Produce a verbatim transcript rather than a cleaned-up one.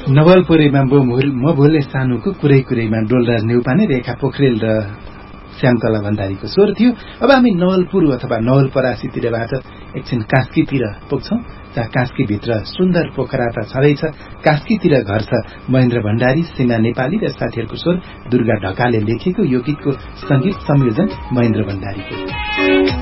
नवलपुरेमा म भोले सानोको कुरै कुरैमा डोलराज नेउपाने, रेखा पोखरेल र श्यामकला भण्डारीको स्वर थियो। अब हामी नवलपुर अथवा नवलपरासीतिरबाट एकछिन कास्कीतिर पुग्छौं, जहाँ कास्कीभित्र सुन्दर पोखरा त छँदैछ। कास्कीतिर घर छ महेन्द्र भण्डारी, सीमा नेपाली र साथीहरूको स्वर दुर्गा ढकालले लेखेको यो गीतको संगीत संयोजन महेन्द्र भण्डारीको।